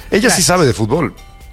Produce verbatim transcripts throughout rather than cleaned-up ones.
Ella Gracias. sí sabe de fútbol.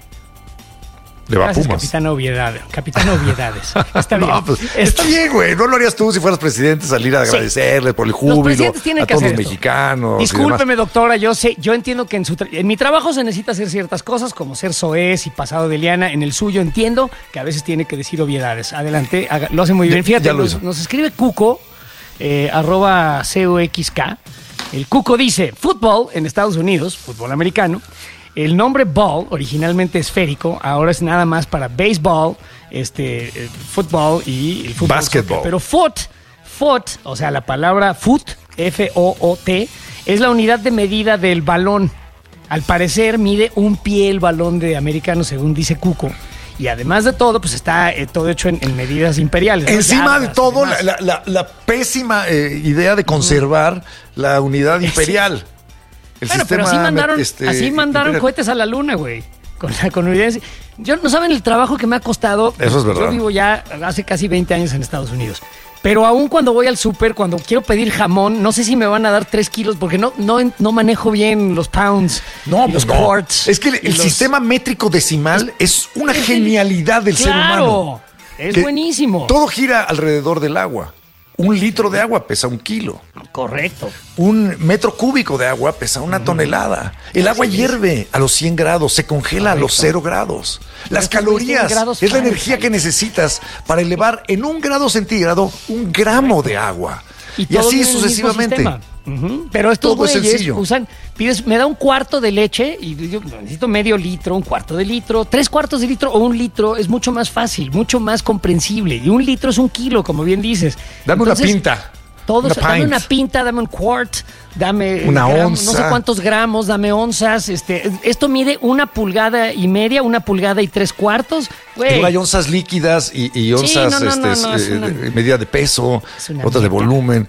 Le va a Gracias, Pumas. Capitán Obviedades. Capitán Obviedades. Está bien. No, pues, Este- está bien, güey. No lo harías tú si fueras presidente, salir a Sí. agradecerle por el Los júbilo presidentes tienen a que todos los hacer esto. mexicanos. y Discúlpeme, demás. doctora, yo sé, yo entiendo que en, su tra- en mi trabajo se necesita hacer ciertas cosas, como ser soez y pasado de liana. En el suyo entiendo que a veces tiene que decir obviedades. Adelante, haga- lo hace muy bien. Ya- Fíjate, ya lo nos, hizo. nos escribe Cuco, eh, arroba C O X K. El Cuco dice, fútbol en Estados Unidos, fútbol americano. El nombre ball, originalmente esférico, ahora es nada más para béisbol, este, eh, fútbol y el fútbol. Basketball. soccer. Pero foot, foot, o sea, la palabra foot, F O O T, es la unidad de medida del balón. Al parecer mide un pie el balón de americano, según dice Cuco. Y además de todo, pues está eh, todo hecho en, en medidas imperiales, ¿no? Encima de Yardas, todo, la, demás. la- la- la pésima eh, idea de conservar la unidad imperial. El Bueno, pero así sistema, mandaron, este, así mandaron imperial. cohetes a la luna, güey. Con la con evidencia. Yo no saben el trabajo que me ha costado. Eso es verdad. Yo vivo ya hace casi veinte años en Estados Unidos. Pero aún cuando voy al súper, cuando quiero pedir jamón, no sé si me van a dar tres kilos porque no, no, no manejo bien los pounds, No, y los pues no. quarts. Es que el, y el los- sistema métrico decimal es una es- genialidad del ser humano. Claro, es Que buenísimo. Todo gira alrededor del agua. Un litro de agua pesa un kilo. Correcto. Un metro cúbico de agua pesa una tonelada. El agua hierve a los cien grados, se congela a los Correcto. cero grados. Las Estos güeyes tienen calorías grados es la Fahrenheit. energía que necesitas para elevar en un grado centígrado un gramo de agua. Y, todo así viene en el mismo sucesivamente. sistema. Ujú. Pero estos Todo es güeyes sencillo. usan, pides, me da un cuarto de leche y yo necesito medio litro, un cuarto de litro, tres cuartos de litro o un litro es mucho más fácil, mucho más comprensible. Y un litro es un kilo, como bien dices. Dame Entonces, una pinta. Todos, una dame pint. una pinta, dame un quart, dame Una gram- onza. no sé cuántos gramos, dame onzas. Este, esto mide una pulgada y media, una pulgada y tres cuartos. Güey, Luego hay onzas líquidas y, y onzas, no, no, este, no, no, es eh, una- de medida de peso, es una otras de mierda. volumen.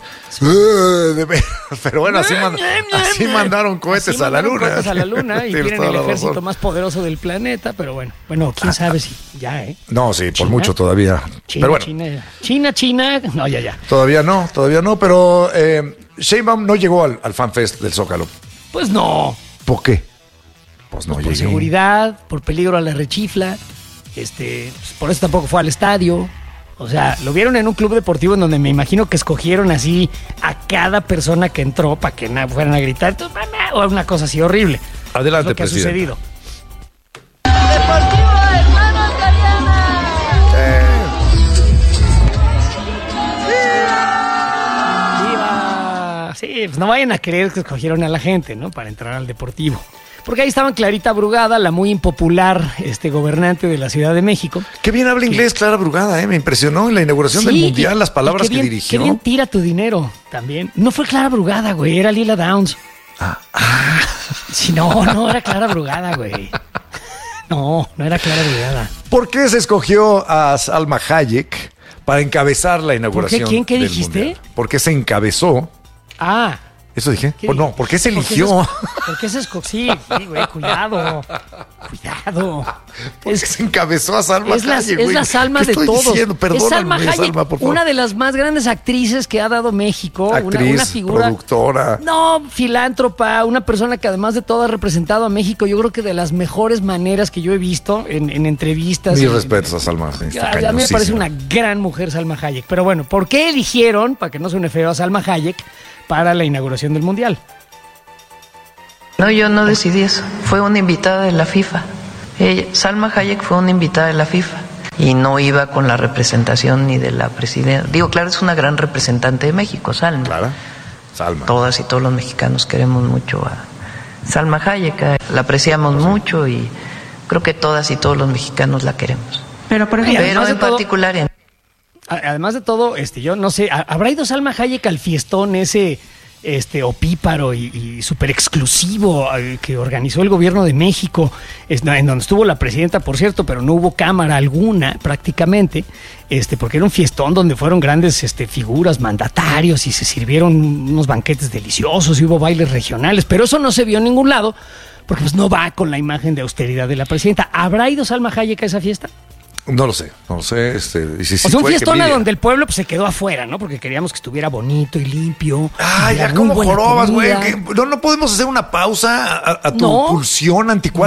Eh, de ve- Pero bueno, así, mand- así mandaron cohetes Así a la mandaron luna. cohetes a la luna y Tienes tienen toda el la ejército razón. más poderoso del planeta, pero bueno, bueno, quién sabe si ya, ¿eh? No, sí, por China. mucho todavía. China, pero bueno, China, China, China, no, ya, ya. todavía no, todavía no. Pero eh, Sheinbaum no llegó al, al FanFest del Zócalo. Pues no, ¿Por qué? Pues no por llegué. seguridad, por peligro a la rechifla, este, pues, por eso tampoco fue al estadio. O sea, lo vieron en un club deportivo en donde me imagino que escogieron así a cada persona que entró para que na- fueran a gritar, "Tu mamá", o una cosa así horrible. Adelante, Es lo que ha presidente. sucedido. Deportivo Hermanos Galeana. Viva. Sí, pues no vayan a creer que escogieron a la gente, ¿no? Para entrar al Deportivo. Porque ahí estaban Clarita Brugada, la muy impopular este, gobernante de la Ciudad de México. Qué bien habla inglés Clara Brugada, ¿eh? Me impresionó en la inauguración del Sí, Mundial y- las palabras y qué que bien- dirigió. Qué bien tira tu dinero también. No fue Clara Brugada, güey, era Lila Downs. Ah, Sí, no, no era Clara Brugada, güey. No, no era Clara Brugada. ¿Por qué se escogió a Salma Hayek para encabezar la inauguración? ¿Quién? ¿Qué del dijiste? Mundial? ¿Por qué se encabezó? Ah. ¿Eso dije? ¿qué? Pues no, ¿por qué se ¿Por qué eligió? es- ¿Por qué se escogió? Sí, sí, güey, cuidado. Cuidado. ¿Por qué se encabezó a Salma Es la, Hayek, es güey? la Salma ¿Qué de estoy todos. diciendo? Es Perdóname, Salma Hayek, Salma, por favor. una de las más grandes actrices que ha dado México. una- Actriz, una, figura. productora. No, filántropa, una persona que además de todo ha representado a México, yo creo que de las mejores maneras que yo he visto en, en entrevistas. Mis En- respetos a Salma. está A, a mí me parece cañosísima. una gran mujer Salma Hayek. Pero bueno, ¿por qué eligieron, para que no suene feo, a Salma Hayek para la inauguración del Mundial? No, yo no decidí eso. Fue una invitada de la FIFA. Ella, Salma Hayek fue una invitada de la FIFA y no iba con la representación ni de la presidenta. Digo, claro, es una gran representante de México, Salma. Clara, Salma. Todas y todos los mexicanos queremos mucho a Salma Hayek, la apreciamos mucho y creo que todas y todos los mexicanos la queremos. Pero, por ejemplo, Ay, además Pero de en todo- particular en A- Además de todo, este, yo no sé, ¿ha- ¿habrá ido Salma Hayek al fiestón ese este opíparo y, y súper exclusivo eh, que organizó el gobierno de México, es- en donde estuvo la presidenta, por cierto, pero no hubo cámara alguna prácticamente, este, porque era un fiestón donde fueron grandes este, figuras, mandatarios y se sirvieron unos banquetes deliciosos y hubo bailes regionales, pero eso no se vio en ningún lado porque pues no va con la imagen de austeridad de la presidenta. ¿Habrá ido Salma Hayek a esa fiesta? No lo sé, no lo sé. Este, y si sí O sea, un fue, qué fiestón envidia. donde el pueblo pues, se quedó afuera, ¿no? Porque queríamos que estuviera bonito y limpio. Ay, y ya muy como buena jorobas, güey. comida. que- No, no podemos hacer una pausa a, a tu No. pulsión anticuada.